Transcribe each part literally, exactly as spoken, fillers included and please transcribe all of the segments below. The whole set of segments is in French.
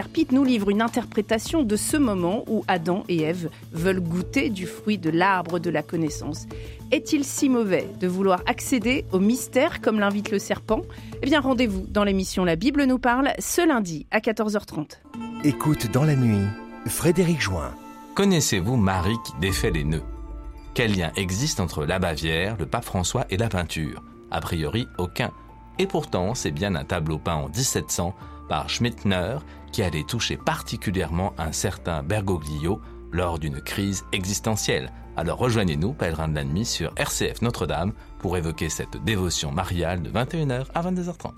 Pete nous livre une interprétation de ce moment où Adam et Ève veulent goûter du fruit de l'arbre de la connaissance. Est-il si mauvais de vouloir accéder au mystère comme l'invite le serpent ? Eh bien, rendez-vous dans l'émission La Bible nous parle ce lundi à quatorze heures trente. Écoute dans la nuit, Frédéric Join. Connaissez-vous Marie qui défait les nœuds ? Quel lien existe entre la Bavière, le pape François et la peinture ? A priori, aucun. Et pourtant, c'est bien un tableau peint en dix-sept cents par Schmittner qui allait toucher particulièrement un certain Bergoglio lors d'une crise existentielle. Alors rejoignez-nous, pèlerins de la nuit, sur R C F Notre-Dame pour évoquer cette dévotion mariale de vingt et une heures à vingt-deux heures trente.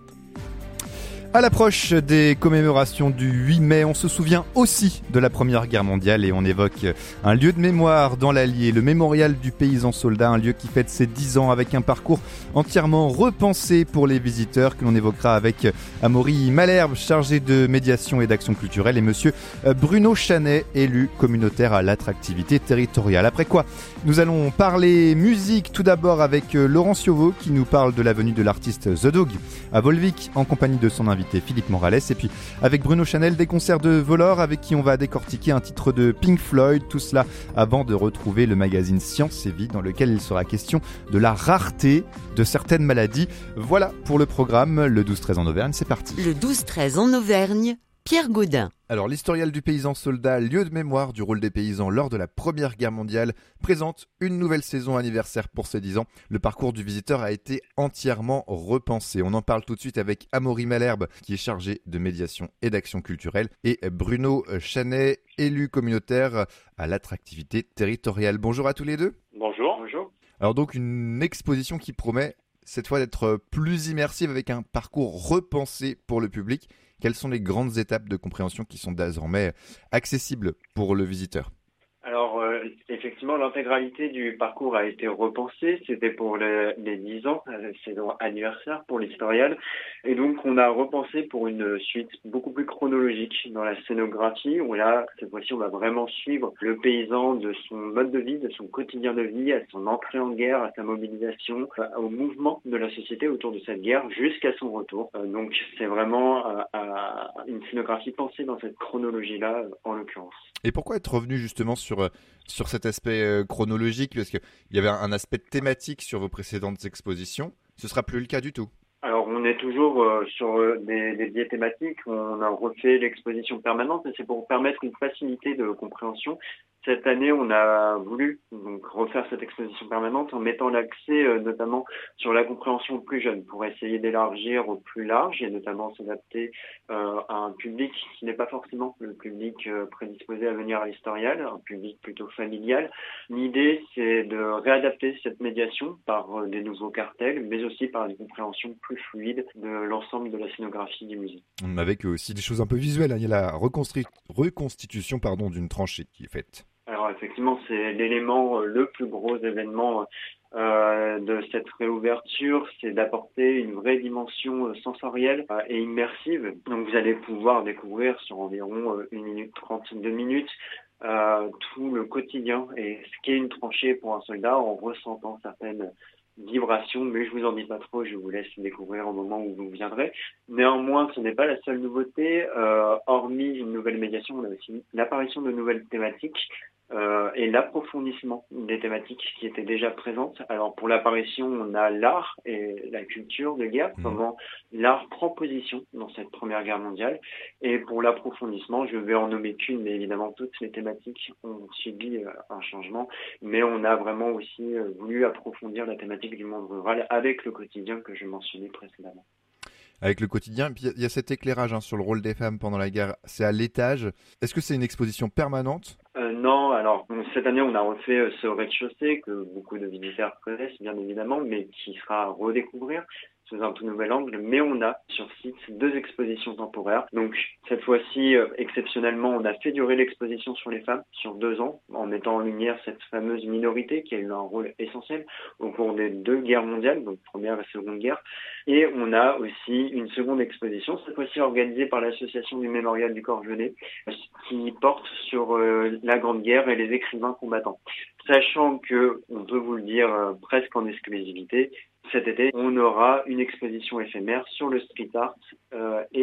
À l'approche des commémorations du huit mai, on se souvient aussi de la Première Guerre mondiale et on évoque un lieu de mémoire dans l'Allier, le mémorial du paysan soldat, un lieu qui fête ses dix ans avec un parcours entièrement repensé pour les visiteurs que l'on évoquera avec Amaury Malherbe, chargé de médiation et d'action culturelle, et monsieur Bruno Chanet, élu communautaire à l'attractivité territoriale. Après quoi, nous allons parler musique tout d'abord avec Laurent Ciovo qui nous parle de la venue de l'artiste The Dog à Volvic en compagnie de son invité Philippe Morales, et puis avec Bruno Chanel des concerts de Volor avec qui on va décortiquer un titre de Pink Floyd, tout cela avant de retrouver le magazine Science et Vie dans lequel il sera question de la rareté de certaines maladies. Voilà pour le programme, le douze treize en Auvergne, c'est parti. Le douze treize en Auvergne, Pierre Gaudin. Alors, l'historial du paysan soldat, lieu de mémoire du rôle des paysans lors de la Première Guerre mondiale, présente une nouvelle saison anniversaire pour ses dix ans. Le parcours du visiteur a été entièrement repensé. On en parle tout de suite avec Amaury Malherbe, qui est chargé de médiation et d'action culturelle, et Bruno Chanet, élu communautaire à l'attractivité territoriale. Bonjour à tous les deux. Bonjour. Bonjour. Alors donc, une exposition qui promet cette fois d'être plus immersive avec un parcours repensé pour le public. Quelles sont les grandes étapes de compréhension qui sont désormais accessibles pour le visiteur ? Alors, euh, effectivement, l'intégralité du parcours a été repensée. C'était pour les, les dix ans, c'est anniversaire pour l'historial. Et donc, on a repensé pour une suite beaucoup plus chronologique dans la scénographie, où là, cette fois-ci, on va vraiment suivre le paysan de son mode de vie, de son quotidien de vie, à son entrée en guerre, à sa mobilisation, au mouvement de la société autour de cette guerre, jusqu'à son retour. Euh, donc, c'est vraiment euh, euh, une scénographie pensée dans cette chronologie-là, euh, en l'occurrence. Et pourquoi être revenu justement sur, sur cet aspect chronologique ? Parce qu'il y avait un aspect thématique sur vos précédentes expositions. Ce ne sera plus le cas du tout. Alors, on est toujours euh, sur euh, des, des biais thématiques. On a refait l'exposition permanente et c'est pour permettre une facilité de compréhension. Cette année, on a voulu donc refaire cette exposition permanente en mettant l'accès euh, notamment sur la compréhension plus jeune pour essayer d'élargir au plus large et notamment s'adapter euh, à un public qui n'est pas forcément le public euh, prédisposé à venir à l'historial, un public plutôt familial. L'idée, c'est de réadapter cette médiation par euh, des nouveaux cartels, mais aussi par une compréhension plus fluide de l'ensemble de la scénographie du musée. Avec aussi des choses un peu visuelles, hein. Il y a la reconstru- reconstitution pardon, d'une tranchée qui est faite. Alors effectivement, c'est l'élément, le plus gros événement euh, de cette réouverture, c'est d'apporter une vraie dimension sensorielle euh, et immersive. Donc vous allez pouvoir découvrir sur environ euh, une minute trente, deux minutes, euh, tout le quotidien et ce qu'est une tranchée pour un soldat en ressentant certaines vibrations, mais je vous en dis pas trop, je vous laisse découvrir au moment où vous viendrez. Néanmoins, ce n'est pas la seule nouveauté. Euh, hormis une nouvelle médiation, on a aussi l'apparition de nouvelles thématiques euh, et l'approfondissement des thématiques qui étaient déjà présentes. Alors pour l'apparition, on a l'art et la culture de guerre, comment l'art prend position dans cette Première Guerre mondiale. Et pour l'approfondissement, je vais en nommer qu'une, mais évidemment toutes les thématiques ont subi euh, un changement, mais on a vraiment aussi euh, voulu approfondir la thématique du monde rural avec le quotidien que je mentionnais précédemment. Avec le quotidien, puis il y a cet éclairage hein, sur le rôle des femmes pendant la guerre, c'est à l'étage. Est-ce que c'est une exposition permanente ? euh, Non, alors cette année on a refait euh, ce rez-de-chaussée que beaucoup de visiteurs connaissent bien évidemment, mais qui sera à redécouvrir sous un tout nouvel angle, mais on a sur site deux expositions temporaires. Donc cette fois-ci, euh, exceptionnellement, on a fait durer l'exposition sur les femmes sur deux ans, en mettant en lumière cette fameuse minorité qui a eu un rôle essentiel au cours des deux guerres mondiales, donc première et seconde guerre. Et on a aussi une seconde exposition, cette fois-ci organisée par l'association du Mémorial du Corps Gelé, qui porte sur euh, la Grande Guerre et les écrivains combattants. Sachant que, on peut vous le dire euh, presque en exclusivité, cet été, on aura une exposition éphémère sur le street art euh, et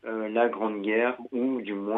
euh, la Grande Guerre ou du moins